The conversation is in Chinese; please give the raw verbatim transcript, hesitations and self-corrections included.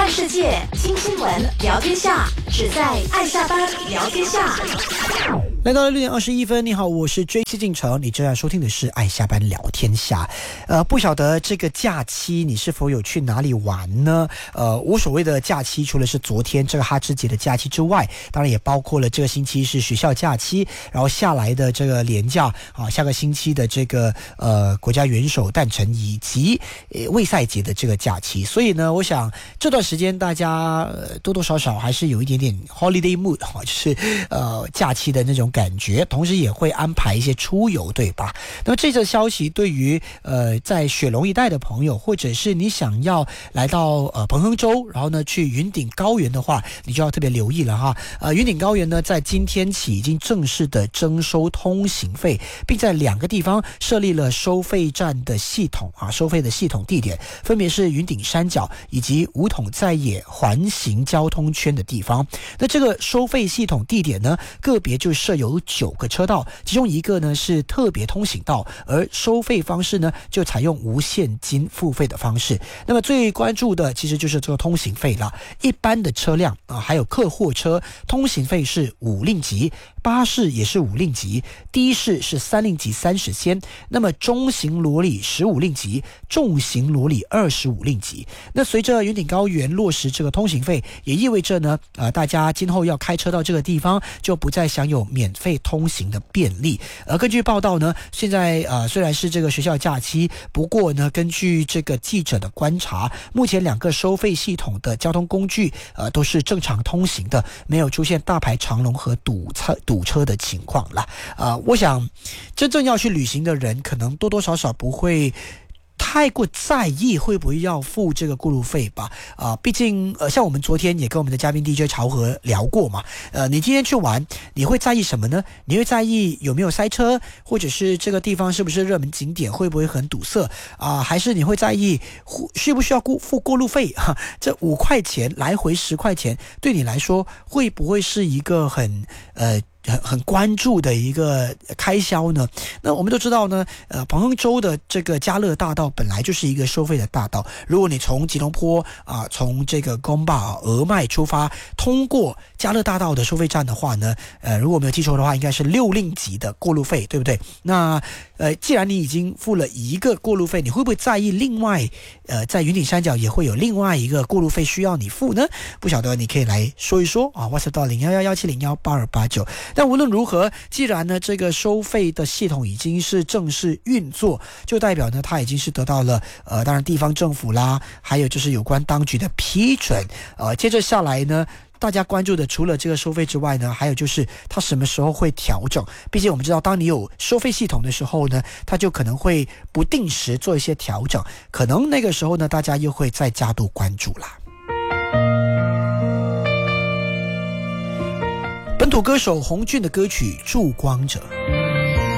看世界，听新闻，聊天下，只在爱下班聊天下。 来到了六点二十一分，你好，我是 J C 进城，你正在收听的是爱下班聊天下。呃，不晓得这个假期你是否有去哪里玩呢？呃，我所谓的假期，除了是昨天这个哈芝节的假期之外，当然也包括了这个星期是学校假期，然后下来的这个连假啊，下个星期的这个呃国家元首诞辰以及呃卫赛节的这个假期。所以呢，我想这段时间大家、呃、多多少少还是有一点点 holiday mood 哈、啊，就是呃假期的那种感觉，同时也会安排一些出游，对吧？那么这则消息对于呃在雪隆一带的朋友，或者是你想要来到呃彭亨州，然后呢去云顶高原的话，你就要特别留意了哈。呃，云顶高原呢在今天起已经正式的征收通行费，并在两个地方设立了收费站的系统啊，收费的系统地点分别是云顶山脚以及五统在野环形交通圈的地方。那这个收费系统地点呢，个别就设有九个车道，其中一个呢是特别通行道，而收费方式呢就采用无现金付费的方式。那么最关注的其实就是这个通行费了。一般的车辆啊，还有客货车，通行费是五令吉，巴士也是五令吉，的士是三令吉三十仙，那么中型罗里十五令吉，重型罗里二十五令吉。那随着云顶高原落实这个通行费，也意味着呢，呃，大家今后要开车到这个地方，就不再享有免费通行的便利。而根据报道呢，现在呃虽然是这个学校假期，不过呢，根据这个记者的观察，目前两个收费系统的交通工具呃都是正常通行的，没有出现大排长龙和堵车堵车的情况啦。呃，我想真正要去旅行的人，可能多多少少不会太过在意会不会要付这个过路费吧。啊、呃，毕竟呃，像我们昨天也跟我们的嘉宾 D J 朝和聊过嘛。呃，你今天去玩，你会在意什么呢？你会在意有没有塞车，或者是这个地方是不是热门景点，会不会很堵塞啊、呃？还是你会在意需不需要付过路费？哈，这五块钱来回十块钱，对你来说会不会是一个很呃？很很关注的一个开销呢？那我们都知道呢，呃，彭亨州的这个嘉乐大道本来就是一个收费的大道。如果你从吉隆坡啊、呃，从这个公巴俄麦出发，通过嘉乐大道的收费站的话呢，呃，如果没有记错的话，应该是六令吉的过路费，对不对？那呃，既然你已经付了一个过路费，你会不会在意另外呃，在云顶山脚也会有另外一个过路费需要你付呢？不晓得你可以来说一说啊 ，WhatsApp 到零幺幺幺七零幺八二八九。但无论如何，既然呢这个收费的系统已经是正式运作，就代表呢它已经是得到了呃当然地方政府啦，还有就是有关当局的批准。呃，接着下来呢，大家关注的除了这个收费之外呢，还有就是它什么时候会调整。毕竟我们知道，当你有收费系统的时候呢，它就可能会不定时做一些调整，可能那个时候呢，大家又会再加度关注啦。本土歌手洪俊的歌曲《驻光者》。